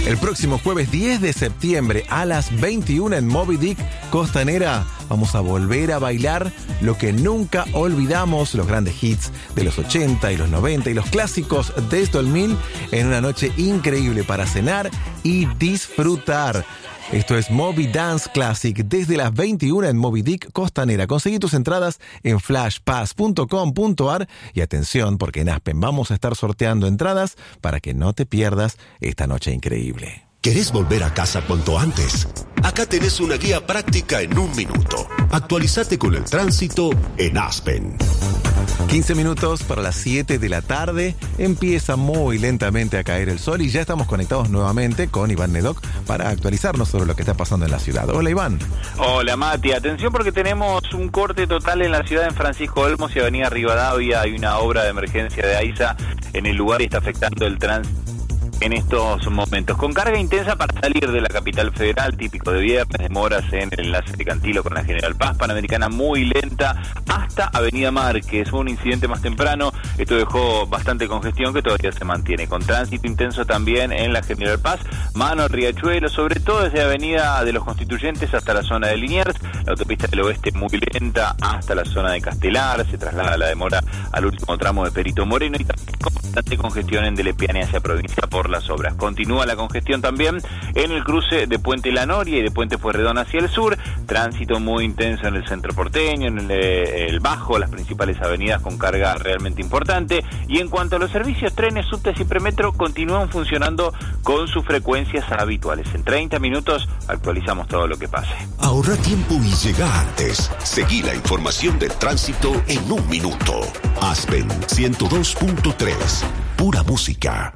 El próximo jueves 10 de septiembre a las 21 en Moby Dick Costanera vamos a volver a bailar lo que nunca olvidamos, los grandes hits de los 80 y los 90 y los clásicos de estos 2000 en una noche increíble para cenar y disfrutar. Esto es Moby Dance Classic desde las 21 en Moby Dick Costanera. Conseguí tus entradas en flashpass.com.ar y atención porque en Aspen vamos a estar sorteando entradas para que no te pierdas esta noche increíble. ¿Querés volver a casa cuanto antes? Acá tenés una guía práctica en 1 minuto. Actualizate con el tránsito en Aspen. 15 minutos para las 7 de la tarde. Empieza muy lentamente a caer el sol y ya estamos conectados nuevamente con Iván Nedoc para actualizarnos sobre lo que está pasando en la ciudad. Hola, Iván. Hola, Mati. Atención porque tenemos un corte total en la ciudad, en Francisco Olmos y Avenida Rivadavia. Hay una obra de emergencia de AISA en el lugar y está afectando el tránsito en estos momentos. Con carga intensa para salir de la capital federal, típico de viernes, demoras en el enlace de Cantilo con la General Paz, Panamericana muy lenta, hasta Avenida Márquez. Hubo un incidente más temprano, esto dejó bastante congestión que todavía se mantiene. Con tránsito intenso también en la General Paz, mano al Riachuelo, sobre todo desde Avenida de los Constituyentes hasta la zona de Liniers, la autopista del Oeste muy lenta hasta la zona de Castelar, se traslada la demora al último tramo de Perito Moreno y también con bastante congestión en Delepiane hacia provincia por las obras. Continúa la congestión también en el cruce de Puente La Noria y de Puente Pueyrredón hacia el sur, tránsito muy intenso en el centro porteño, en el Bajo, las principales avenidas con carga realmente importante. Y en cuanto a los servicios, trenes, subtes y premetro continúan funcionando con sus frecuencias habituales. En 30 minutos actualizamos todo lo que pase. Ahorra tiempo y llega antes. Seguí la información del tránsito en 1 minuto. Aspen 102.3. Pura música.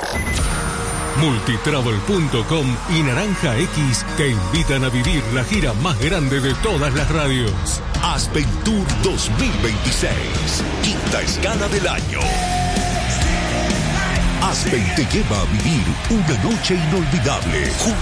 Multitravel.com y Naranja X te invitan a vivir la gira más grande de todas las radios. Aspen Tour 2026. Quinta escala del año. Aspen te lleva a vivir una noche inolvidable